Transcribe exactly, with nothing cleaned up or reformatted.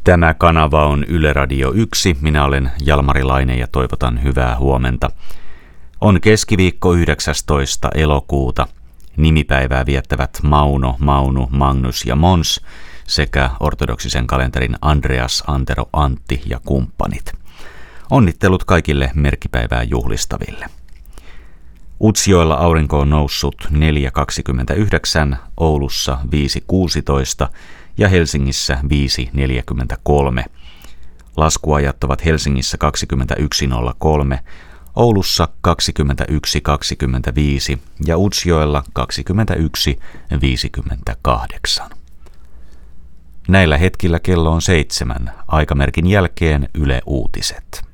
Tämä kanava on Yle Radio yksi. Minä olen Jalmari Laine ja toivotan hyvää huomenta. On keskiviikko yhdeksästoista elokuuta. Nimipäivää viettävät Mauno, Maunu, Magnus ja Mons sekä ortodoksisen kalenterin Andreas, Antero, Antti ja kumppanit. Onnittelut kaikille merkkipäivää juhlistaville. Utsjoella aurinko on noussut neljä kaksikymmentäyhdeksän, Oulussa viisi kuusitoista ja Helsingissä viisi neljäkymmentäkolme. Laskuajat ovat Helsingissä kaksikymmentäyksi nolla kolme, Oulussa kaksikymmentäyksi kaksikymmentäviisi ja Utsjoella kaksikymmentäyksi viisikymmentäkahdeksan. Näillä hetkillä kello on seitsemän. Aikamerkin jälkeen Yle Uutiset.